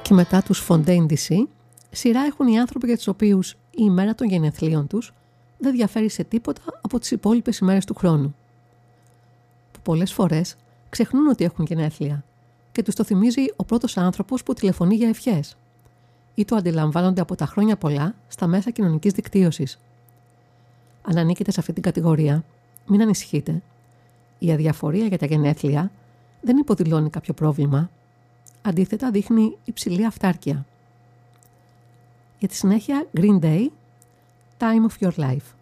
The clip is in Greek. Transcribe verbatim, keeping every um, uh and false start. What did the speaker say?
Και μετά τους Fontaine ντι σι, σειρά έχουν οι άνθρωποι για τους οποίους η ημέρα των γενεθλίων τους δεν διαφέρει σε τίποτα από τις υπόλοιπες ημέρες του χρόνου. Που πολλές φορές ξεχνούν ότι έχουν γενέθλια και τους το θυμίζει ο πρώτος άνθρωπος που τηλεφωνεί για ευχές ή το αντιλαμβάνονται από τα χρόνια πολλά στα μέσα κοινωνικής δικτύωσης. Αν ανήκετε σε αυτή την κατηγορία, μην ανησυχείτε. Η αδιαφορία για τα γενέθλια δεν υποδηλώνει κάποιο πρόβλημα. Αντίθετα, δείχνει υψηλή αυτάρκεια. Για τη συνέχεια, Green Day, Time of Your Life.